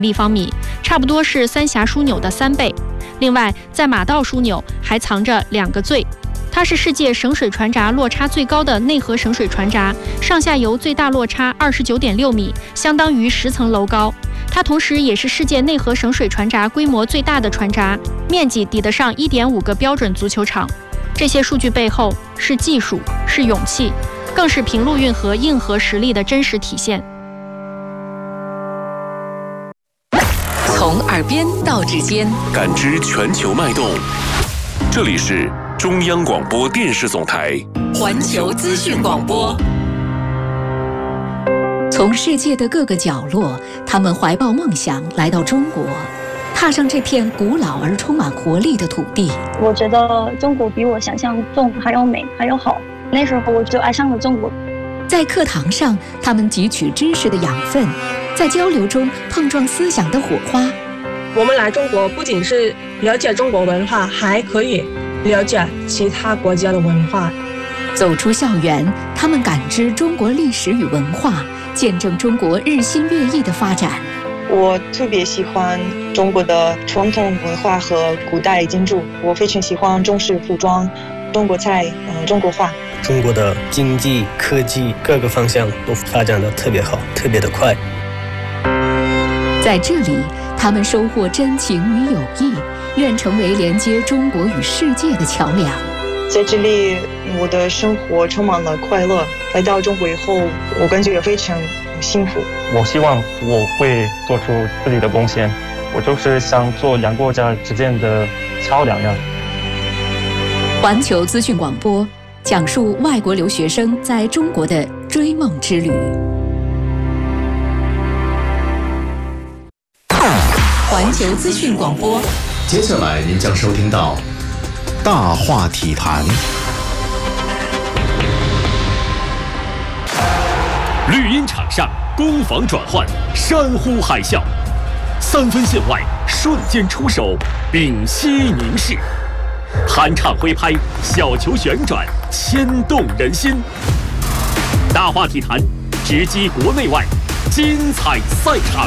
立方米，差不多是三峡枢纽的3倍。另外，在马道枢纽还藏着2个最，它是世界省水船闸落差最高的内河省水船闸，上下游最大落差29.6米，相当于10层楼高。它同时也是世界内河省水船闸规模最大的船闸，面积抵得上1.5个标准足球场。这些数据背后是技术，是勇气，更是平陆运河硬核实力的真实体现。 从耳边到指尖， 感知全球脉动。这里是中央广播电视总台环球资讯广播。 从世界的各个角落，他们怀抱梦想来到中国，踏上这片古老而充满活力的土地。 我觉得中国比我想象中还要美，还要好。那时候我就爱上了中国。 在课堂上，他们汲取知识的养分，在交流中碰撞思想的火花。 我们来中国不仅是了解中国文化，还可以了解其他国家的文化。 走出校园，他们感知中国历史与文化，见证中国日新月异的发展。 我特别喜欢中国的传统文化和古代建筑，我非常喜欢中式服装、中国菜、中国画。 中国的经济、科技各个方向都发展得特别好，特别的快。 在这里，他们收获真情与友谊，愿成为连接中国与世界的桥梁。 在这里，我的生活充满了快乐。来到中国以后，我感觉非常幸福。 我希望我会做出自己的贡献，我就是想做两国家之间的桥梁呀。 环球资讯广播讲述外国留学生在中国的追梦之旅。 环球资讯广播， 接下来您将收听到大话体坛。 绿茵场上攻防转换，山呼海啸，3分线外瞬间出手，屏息凝视，酣畅挥拍，小球旋转，牵动人心。大话体坛，直击国内外精彩赛场。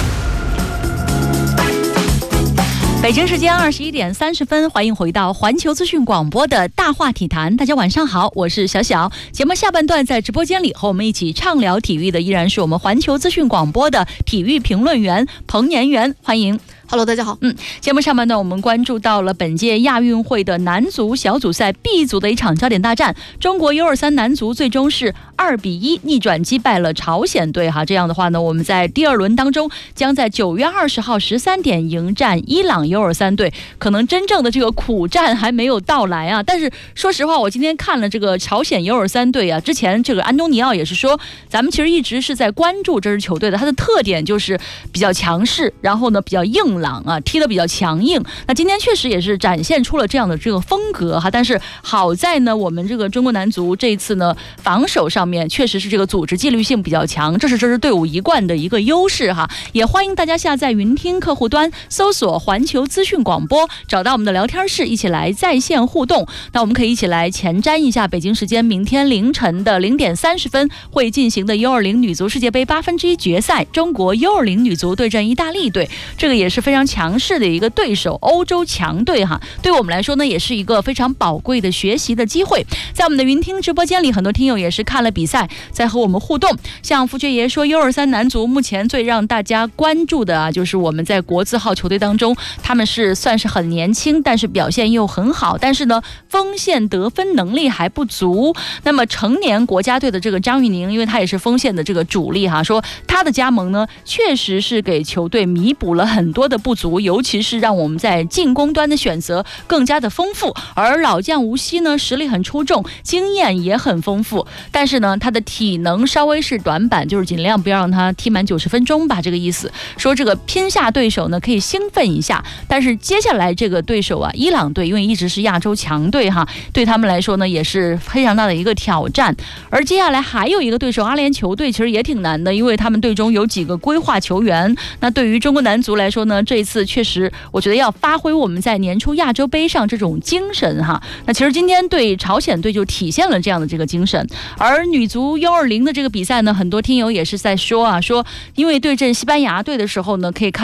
北京时间21点30分，欢迎回到环球资讯广播的大话体坛。大家晚上好，我是小小。节目下半段在直播间里和我们一起畅聊体育的依然是我们环球资讯广播的体育评论员彭延元，欢迎。 Hello， 大家好。 节目上半段我们关注到了本届亚运会的男足小组赛 B 组的一场焦点大战，中国 U23 男足最终是2-1逆转击败了朝鲜队这样的话呢，我们在第2轮当中将在9月20号13点迎战伊朗 U23 队。可能真正的这个苦战还没有到来啊，但是说实话，我今天看了这个朝鲜 U23 队之前这个安东尼奥也是说，咱们其实一直是在关注这支球队的，它的特点就是比较强势，然后呢比较硬朗踢得比较强硬。那今天确实也是展现出了这样的这个风格但是好在呢，我们这个中国男足这一次呢，防守上面确实是这个组织纪律性比较强，这是队伍一贯的一个优势也欢迎大家下载云听客户端，搜索环球资讯广播，找到我们的聊天室，一起来在线互动。那我们可以一起来前瞻一下北京时间明天凌晨的0点30分会进行的 U20 女足世界杯1/8决赛，中国 U20 女足对阵意大利队，这个也是非常强势的一个对手，欧洲强队对我们来说呢，也是一个非常宝贵的学习的机会。在我们的云听直播间里，很多听友也是看了比赛，在和我们互动。像傅爵爷说 U23 男足目前最让大家关注的就是我们在国字号球队当中，他们是算是很年轻，但是表现又很好，但是呢锋线得分能力还不足。那么成年国家队的这个张玉宁，因为他也是锋线的这个主力说他的加盟呢，确实是给球队弥补了很多的不足，尤其是让我们在进攻端的选择更加的丰富。而老将吴曦呢，实力很出众，经验也很丰富，但是呢他的体能稍微是短板，就是尽量不要让他踢满90分钟吧，这个意思。说这个拼下对手呢可以兴奋一下，但是接下来这个对手伊朗队因为一直是亚洲强队对他们来说呢也是非常大的一个挑战。而接下来还有一个对手阿联酋队，其实也挺难的，因为他们队中有几个规划球员。那对于中国男足来说呢，这一次确实我觉得要发挥我们在年初亚洲杯上这种精神那其实今天对朝鲜队就体现了这样的这个精神。而女足U20的这个比赛呢，很多听友也是在说说因为对阵西班牙队的时候呢，可以看